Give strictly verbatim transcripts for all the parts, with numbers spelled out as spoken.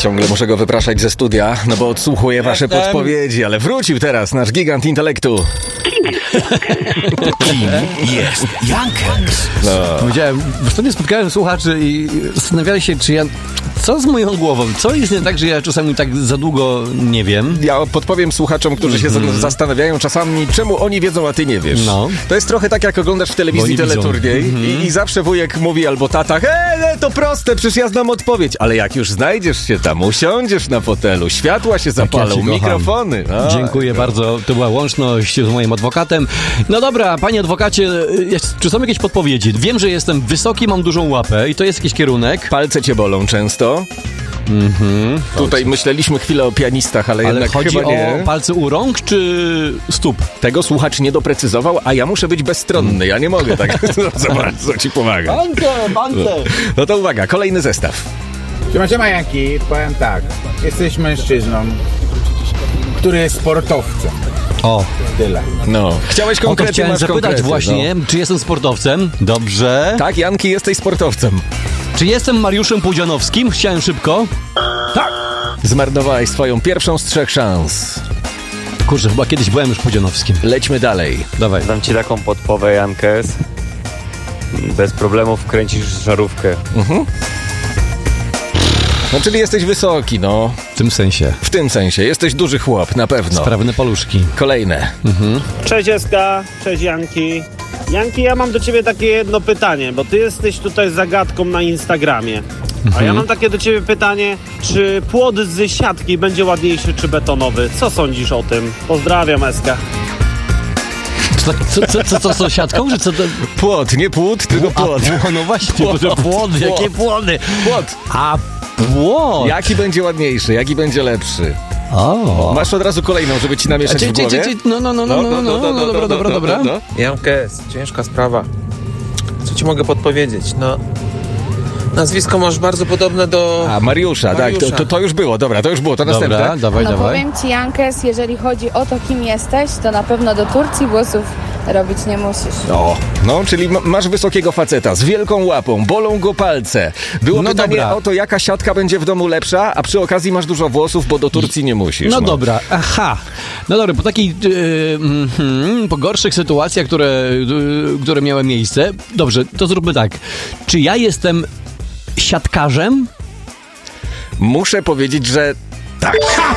Ciągle muszę go wypraszać ze studia, no bo odsłuchuję wasze Jestem. podpowiedzi, ale wrócił teraz nasz gigant intelektu. Kim jest Jankes? No. Powiedziałem, ostatnio spotkałem słuchaczy i zastanawiali się, czy ja... Co z moją głową? Co jest nie tak, że ja czasami tak za długo nie wiem? Ja podpowiem słuchaczom, którzy się mm. zastanawiają czasami, czemu oni wiedzą, a ty nie wiesz. No. To jest trochę tak, jak oglądasz w telewizji teleturniej mm-hmm. i, i zawsze wujek mówi albo tata, hej, to proste, przecież ja znam odpowiedź. Ale jak już znajdziesz się tam, usiądziesz na fotelu, światła się zapalą, ja mikrofony. A, Dziękuję no. bardzo, to była łączność z moim adwokatem. No dobra, panie adwokacie, czy są jakieś podpowiedzi? Wiem, że jestem wysoki, mam dużą łapę i to jest jakiś kierunek. Palce cię bolą często. Mhm. Tutaj myśleliśmy chwilę o pianistach, ale, Ale jednak chodzi chyba nie. o palce u rąk czy stóp? Tego słuchacz nie doprecyzował, a ja muszę być bezstronny. Ja nie mogę tak za bardzo ci pomagać. Bante, bante. No to uwaga, kolejny zestaw. Siema, siema Janki, powiem tak, jesteś mężczyzną, który jest sportowcem. O, Tyle. No, chciałeś o to konkrety, chciałem masz zapytać konkrety, właśnie, no. czy jestem sportowcem? Dobrze. Tak, Janki, jesteś sportowcem. Czy jestem Mariuszem Pudzianowskim? Chciałem szybko. Tak. Zmarnowałeś swoją pierwszą z trzech szans. Kurczę, chyba kiedyś byłem już Pudzianowskim. Lećmy dalej. Dawaj. Dam ci taką podpowę, Jankes. Bez problemów kręcisz żarówkę. Mhm. No, czyli jesteś wysoki, no. W tym sensie. W tym sensie. Jesteś duży chłop, na pewno. Sprawne paluszki. Kolejne. Mhm. Cześć Eska, cześć Janki. Janki, ja mam do ciebie takie jedno pytanie, bo ty jesteś tutaj zagadką na Instagramie. A ja mam takie do ciebie pytanie, czy płot z siatki będzie ładniejszy czy betonowy? Co sądzisz o tym? Pozdrawiam, Eska. Co, co, co, co, co, co siatką, że co to... Płot, nie płód, tylko płot. A, no właśnie, płot, płot, płot, jakie płody? Płot. A płot. Jaki będzie ładniejszy, jaki będzie lepszy? O. Masz od razu kolejną, żeby ci namieszać Cie, w cie, głowie? cie, no, no, no, no, no, no, no, dobra, dobra, dobra. Jankes, ciężka sprawa. Co ci mogę podpowiedzieć? No, nazwisko masz bardzo podobne do... A, Mariusza, Mariusza. tak, to, to, to już było, dobra, to już było, to następne. Dobra, dawaj, No dawaj. powiem ci, Jankes, jeżeli chodzi o to, kim jesteś, to na pewno do Turcji włosów robić nie musisz. O, no, czyli ma, masz wysokiego faceta z wielką łapą, bolą go palce. Było No pytanie dobra. o to, jaka siatka będzie w domu lepsza, a przy okazji masz dużo włosów, bo do Turcji nie musisz. No dobra, aha. No dobra, po takiej, yy, mm, po gorszych sytuacjach, które, yy, które miały miejsce, dobrze, to zróbmy tak. Czy ja jestem siatkarzem? Muszę powiedzieć, że tak.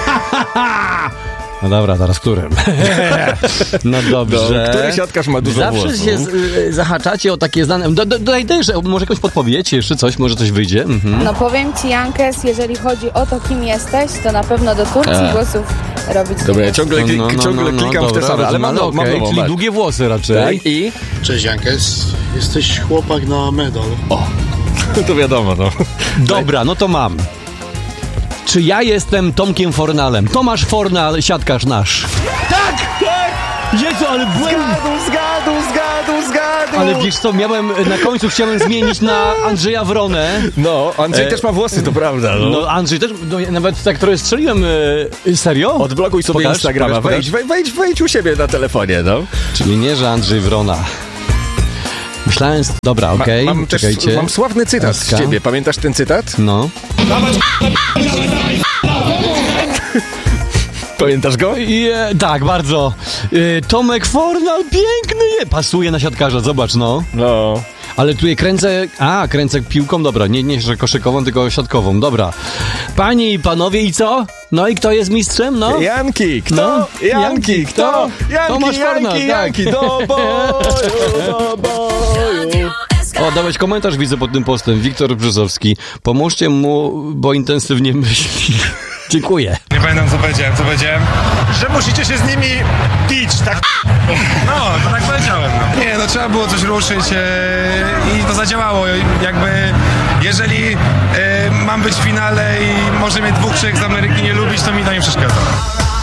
No dobra, teraz którym? No dobrze. No, który siatkarz ma dużo Zawsze włosów? się z, y, zahaczacie o takie znane... Do, do, dodaj też, może jakąś podpowiedź, jeszcze coś, może coś wyjdzie. Mhm. No powiem ci, Jankes, jeżeli chodzi o to, kim jesteś, to na pewno do Turcji A. włosów robić nie Dobra, ja musisz. ciągle, kli, ciągle klikam w te same, ale mam, no, mam okay, nową. czyli tak. długie włosy raczej. Tak, i? Cześć Jankes, jesteś chłopak na medal. O, to wiadomo, no. Dobra, no to mam. Czy ja jestem Tomkiem Fornalem? Tomasz Fornal, siatkarz nasz. Tak! Tak! Jezu, ale byłem... Zgadł, zgadł, zgadł, zgadł! Ale wiesz co, miałem, na końcu chciałem zmienić na Andrzeja Wronę. No, Andrzej E, też ma włosy, to prawda. No. No Andrzej też, no, ja nawet tak trochę strzeliłem. E, serio? Odblokuj sobie Pokaż, Instagrama, pokaż, wejdź, wejdź, wejdź, wejdź u siebie na telefonie, no. Czyli nie, że Andrzej Wrona. Myślałem, dobra, okej, Ma, okay, mam też czekajcie. mam sławny cytat Eska. z ciebie, pamiętasz ten cytat? No. Pamiętasz go? I, e, tak, bardzo. E, Tomek Fornal, piękny je. Pasuje na siatkarza, zobacz, no. No. Ale tu je kręcę, a, kręcę piłką, dobra, nie, nie, że koszykową, tylko siatkową, dobra. Panie i panowie, i co? No i kto jest mistrzem, no? Janki, kto? No. Janki, Janki, kto? kto? Janki, Tomasz Janki, Fornal, Janki, tak. do boju, do boju. O, dałeś komentarz, widzę pod tym postem, Wiktor Brzozowski. Pomóżcie mu, bo intensywnie myśli. Dziękuję. Nie pamiętam co powiedziałem, co powiedziałem? Że musicie się z nimi pić, tak? No, to tak powiedziałem. No. Nie, no trzeba było coś ruszyć e, i to zadziałało. Jakby, jeżeli e, mam być w finale i może mnie dwóch, trzech z Ameryki nie lubić, to mi to nie przeszkadza.